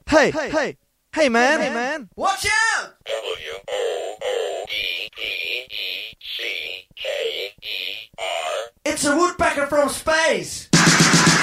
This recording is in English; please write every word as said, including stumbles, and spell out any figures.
Hey, hey, hey, man, hey, man. Watch out! W O O E P E C K E R. It's a woodpecker from space!